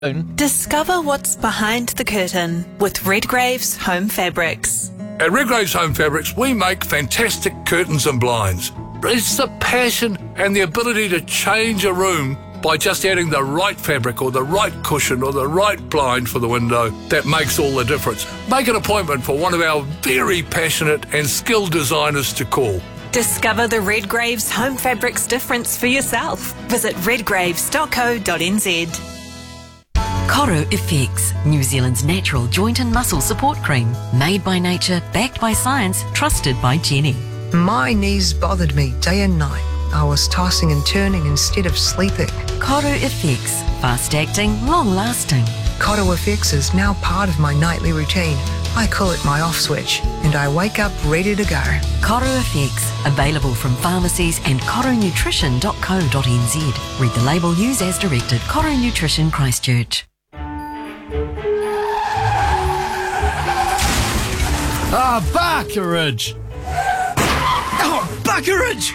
Discover what's behind the curtain with Redgrave's Home Fabrics. At Redgrave's Home Fabrics, we make fantastic curtains and blinds. It's the passion and the ability to change a room by just adding the right fabric or the right cushion or the right blind for the window that makes all the difference. Make an appointment for one of our very passionate and skilled designers to call. Discover the Redgrave's Home Fabrics difference for yourself. Visit redgraves.co.nz. Coro FX, New Zealand's natural joint and muscle support cream. Made by nature, backed by science, trusted by Jenny. My knees bothered me day and night. I was tossing and turning instead of sleeping. Coro FX, fast-acting, long-lasting. Coro FX is now part of my nightly routine. I call it my off switch, and I wake up ready to go. Coro FX, available from pharmacies and coronutrition.co.nz. Read the label, use as directed. Coro Nutrition, Christchurch. Buckeridge! Oh, Buckeridge!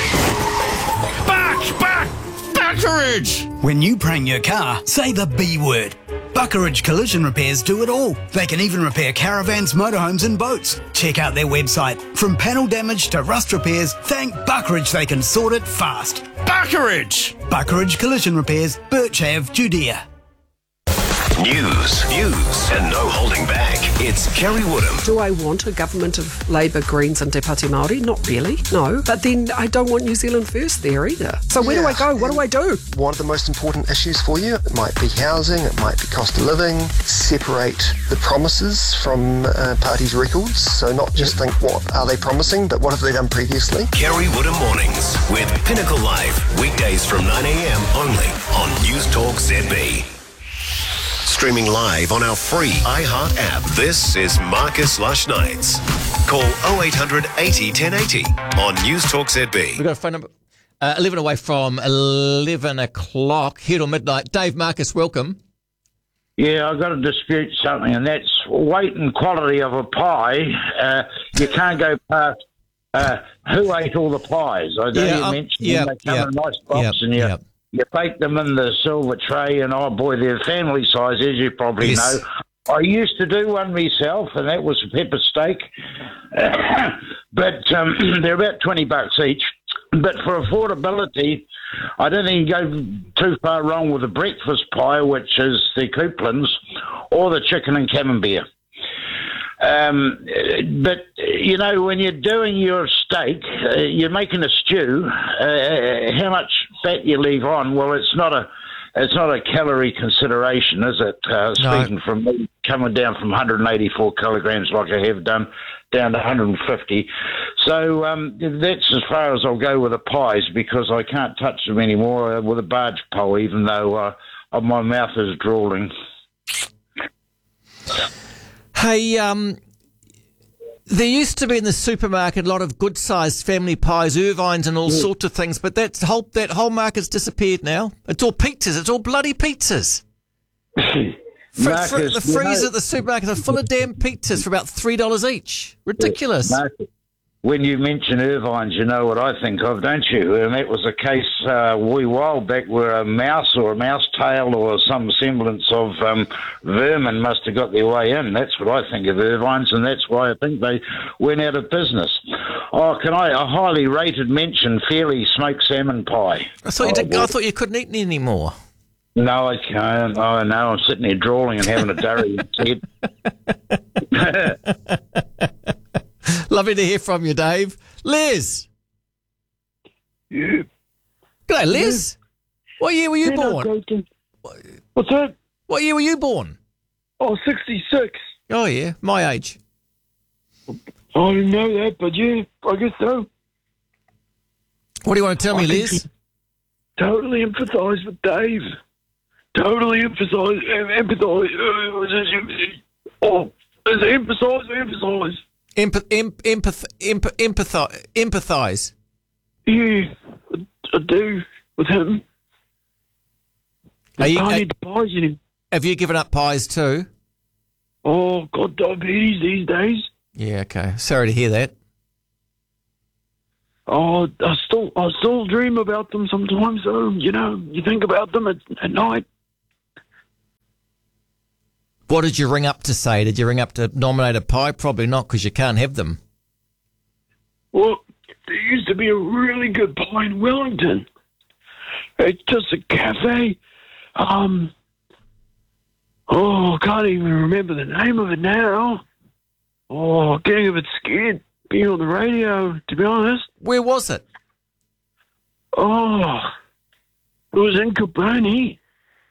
Buckeridge! When you prang your car, say the B word. Buckeridge Collision Repairs do it all. They can even repair caravans, motorhomes and boats. Check out their website. From panel damage to rust repairs, thank Buckeridge they can sort it fast. Buckeridge! Buckeridge Collision Repairs, Birch Ave, Judea. News, and no holding back. It's Kerry Woodham. Do I want a government of Labour, Greens and Te Pāti Māori? Not really, no. But then I don't want New Zealand First there either. So where do I go? What do I do? What are the most important issues for you? It might be housing, it might be cost of living. Separate the promises from parties' records. So not just think what are they promising, but what have they done previously? Kerry Woodham Mornings with Pinnacle Live. Weekdays from 9am only on News Talk ZB. Streaming live on our free iHeart app. This is Marcus Lush Nights. Call 0800 80 1080 on News Talk ZB. We've got a phone number 11 away from 11 o'clock, here till midnight. Dave Marcus, welcome. Yeah, I've got to dispute something, and that's weight and quality of a pie. You can't go past who ate all the pies. I know you mentioned they come in a nice box and you bake them in the silver tray, and oh boy, they're family size, as you probably know. I used to do one myself, and that was a pepper steak. But they're about $20 each. But for affordability, I don't think you go too far wrong with the breakfast pie, which is the couplins, or the chicken and camembert. But, you know, when you're doing your steak, you're making a stew, how much fat you leave on, well, it's not a calorie consideration, is it? Speaking from me, coming down from 184 kilograms like I have done, down to 150. So that's as far as I'll go with the pies, because I can't touch them anymore with a barge pole, even though my mouth is drooling. Hey, there used to be in the supermarket a lot of good-sized family pies, Irvines and all sorts of things, but that whole market's disappeared now. It's all pizzas. It's all bloody pizzas. Marcus, the freezer at the supermarket are full of damn pizzas for about $3 each. Ridiculous. Marcus, when you mention Irvines, you know what I think of, don't you? And that was a case a wee while back where a mouse or a mouse tail or some semblance of vermin must have got their way in. That's what I think of Irvines, and that's why I think they went out of business. Oh, can I a highly rated mention Fairly smoked salmon pie? I thought you couldn't eat any anymore. No, I can't. Oh, no, I'm sitting here drooling and having a durry instead. Lovely to hear from you, Dave. Liz. Yeah. G'day, Liz. What year were you born? What's that? What year were you born? Oh, 66. Oh, yeah, my age. I didn't know that, but yeah, I guess so. What do you want to tell me, Liz? Totally empathise with Dave. Totally empathise. Empathise. Yeah, I do with him. Need pies in him. Have you given up pies too? Oh, got diabetes these days. Yeah, okay. Sorry to hear that. Oh, I still dream about them sometimes. So you know, you think about them at night. What did you ring up to say? Did you ring up to nominate a pie? Probably not, because you can't have them. Well, there used to be a really good pie in Wellington. It's just a cafe. I can't even remember the name of it now. Oh, getting a bit scared being on the radio, to be honest. Where was it? Oh, it was in Kaboni.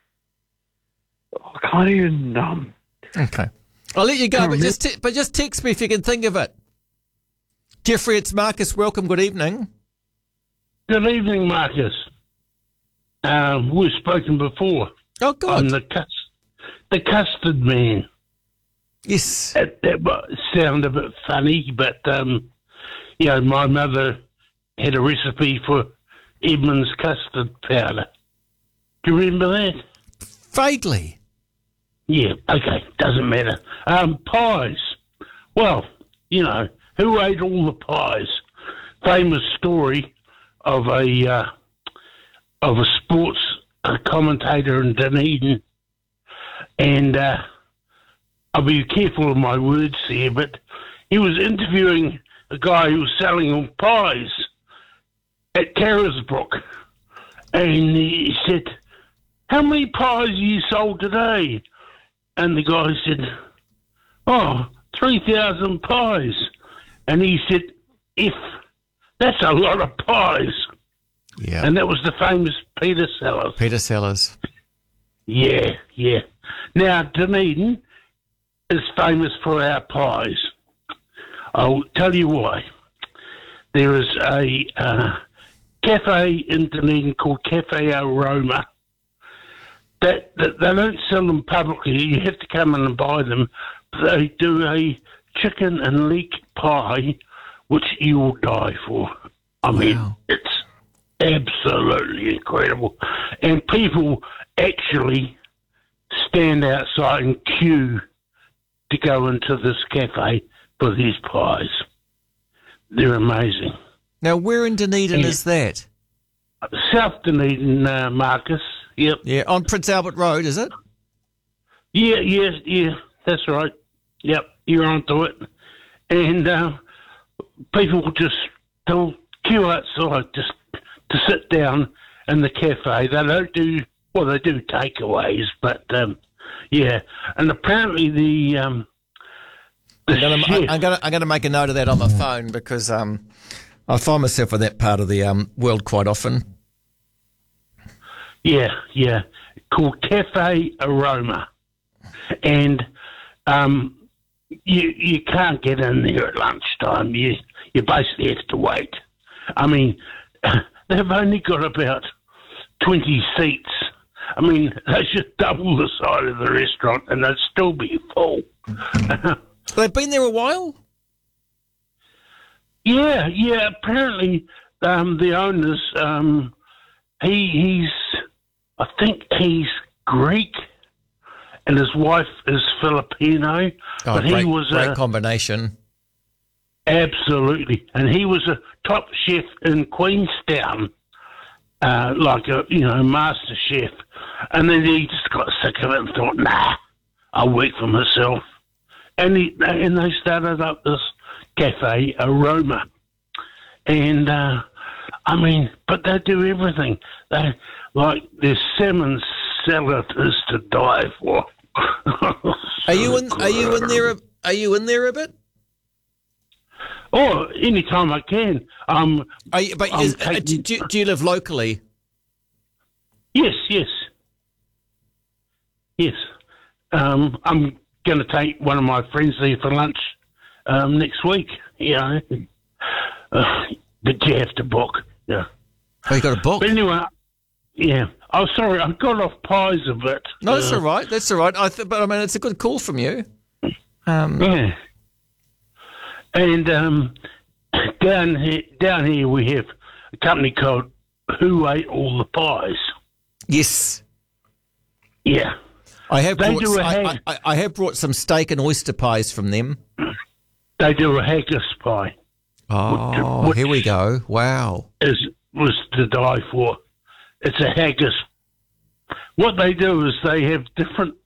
I can't even. Okay, I'll let you go, but just text me if you can think of it. Jeffrey, it's Marcus. Welcome. Good evening. Good evening, Marcus. We've spoken before. Oh, good. I'm the custard man. Yes. That might sound a bit funny, but my mother had a recipe for Edmund's custard powder. Do you remember that? Vaguely. Yeah, okay, doesn't matter. Pies. Well, who ate all the pies? Famous story of a sports commentator in Dunedin, and I'll be careful of my words here, but he was interviewing a guy who was selling pies at Carisbrook, and he said, "How many pies you sold today?" And the guy said, 3,000 pies. And he said, that's a lot of pies. Yeah. And that was the famous Peter Sellers. Peter Sellers. Yeah. Now, Dunedin is famous for our pies. I'll tell you why. There is a cafe in Dunedin called Cafe Aroma. That they don't sell them publicly. You have to come in and buy them. They do a chicken and leek pie, which you will die for. I mean, it's absolutely incredible. And people actually stand outside and queue to go into this cafe for these pies. They're amazing. Now, where in Dunedin is that? South Dunedin, Marcus. Yep. Yeah, on Prince Albert Road, is it? Yeah, that's right. Yep, you're onto it. And people they'll queue outside just to sit down in the cafe. They don't do, they do takeaways, but yeah. And apparently I'm gonna make a note of that on my phone, because I find myself in that part of the world quite often. Yeah, called Cafe Aroma, and you can't get in there at lunchtime. You basically have to wait. I mean, they've only got about 20 seats. I mean, they should double the size of the restaurant, and they'd still be full. They've been there a while? Yeah. Apparently, the owners, I think he's Greek, and his wife is Filipino. But he was great combination. Absolutely, and he was a top chef in Queenstown, like a master chef. And then he just got sick of it and thought, "Nah, I'll work for myself." And they started up this Cafe Aroma, and but they do everything. Their salmon salad is to die for. Are you in there? Are you in there a bit? Oh, anytime I can. Do you live locally? Yes. I'm going to take one of my friends there for lunch next week. But you have to book. Yeah. Oh, you got to book? But anyway, yeah. Oh, sorry, I got off pies a bit. No, that's all right. That's all right. But I mean, it's a good call from you. Yeah. And down here we have a company called Who Ate All the Pies. Yes. Yeah. I have brought some steak and oyster pies from them. They do a haggis pie. Oh, here we go. Wow. Was to die for. It's a haggis. What they do is they have different